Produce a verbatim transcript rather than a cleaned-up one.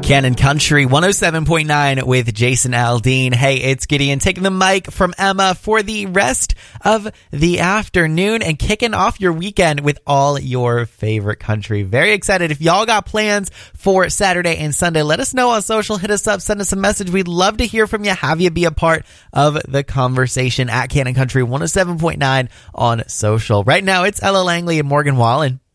Cannon Country one oh seven point nine with Jason Aldean. Hey, it's Gideon taking the mic from Emma for the rest of the afternoon and kicking off your weekend with all your favorite country. Very excited. If y'all got plans for Saturday and Sunday, let us know on social. Hit us up. Send us a message. We'd love to hear from you. Have you be a part of the conversation at Cannon Country one oh seven point nine on social. Right now, it's Ella Langley and Morgan Wallen.